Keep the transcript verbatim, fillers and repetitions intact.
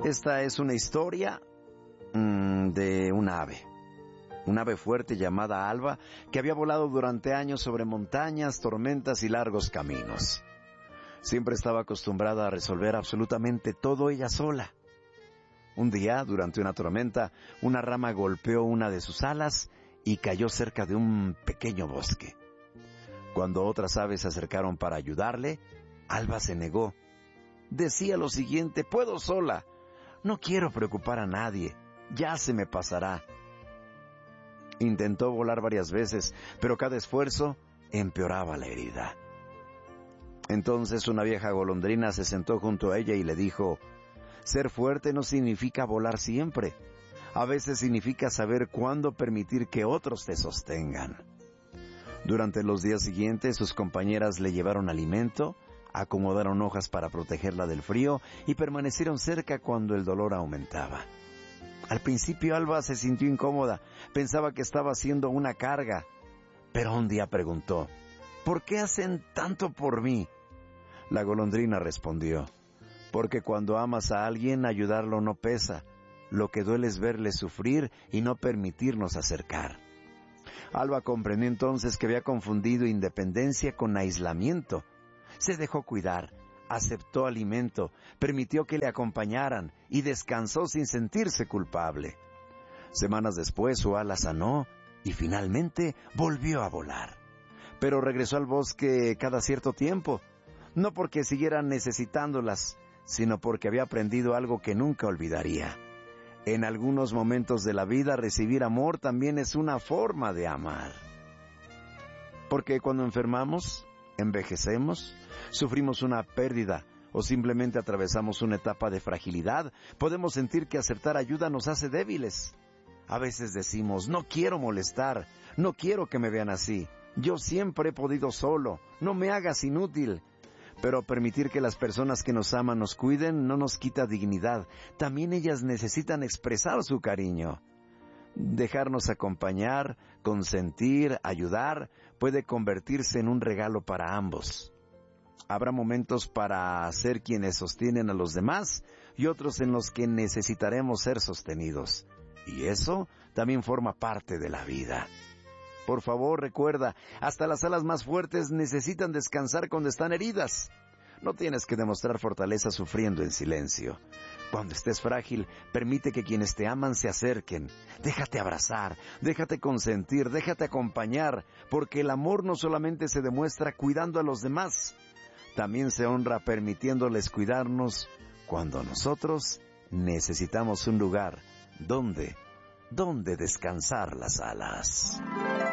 Esta es una historia mmm, de un ave. Un ave fuerte llamada Alba, que había volado durante años sobre montañas, tormentas y largos caminos. Siempre estaba acostumbrada a resolver absolutamente todo ella sola. Un día, durante una tormenta, una rama golpeó una de sus alas y cayó cerca de un pequeño bosque. Cuando otras aves se acercaron para ayudarle, Alba se negó. Decía lo siguiente: «Puedo sola. No quiero preocupar a nadie. Ya se me pasará». Intentó volar varias veces, pero cada esfuerzo empeoraba la herida. Entonces una vieja golondrina se sentó junto a ella y le dijo: «Ser fuerte no significa volar siempre. A veces significa saber cuándo permitir que otros te sostengan». Durante los días siguientes, sus compañeras le llevaron alimento, acomodaron hojas para protegerla del frío y permanecieron cerca cuando el dolor aumentaba. Al principio Alba se sintió incómoda, pensaba que estaba haciendo una carga, pero un día preguntó: «¿Por qué hacen tanto por mí?». La golondrina respondió: «Porque cuando amas a alguien, ayudarlo no pesa. Lo que duele es verle sufrir y no permitirnos acercar». Alba comprendió entonces que había confundido independencia con aislamiento. Se dejó cuidar, aceptó alimento, permitió que le acompañaran y descansó sin sentirse culpable. Semanas después su ala sanó y finalmente volvió a volar. Pero regresó al bosque cada cierto tiempo, no porque siguiera necesitándolas, sino porque había aprendido algo que nunca olvidaría. En algunos momentos de la vida, recibir amor también es una forma de amar. Porque cuando enfermamos, envejecemos, sufrimos una pérdida o simplemente atravesamos una etapa de fragilidad, podemos sentir que aceptar ayuda nos hace débiles. A veces decimos: «No quiero molestar, no quiero que me vean así. Yo siempre he podido solo, no me hagas inútil». Pero permitir que las personas que nos aman nos cuiden no nos quita dignidad. También ellas necesitan expresar su cariño. Dejarnos acompañar, consentir, ayudar, puede convertirse en un regalo para ambos. Habrá momentos para ser quienes sostienen a los demás y otros en los que necesitaremos ser sostenidos. Y eso también forma parte de la vida. Por favor, recuerda, hasta las alas más fuertes necesitan descansar cuando están heridas. No tienes que demostrar fortaleza sufriendo en silencio. Cuando estés frágil, permite que quienes te aman se acerquen. Déjate abrazar, déjate consentir, déjate acompañar, porque el amor no solamente se demuestra cuidando a los demás, también se honra permitiéndoles cuidarnos cuando nosotros necesitamos un lugar donde, donde descansar las alas.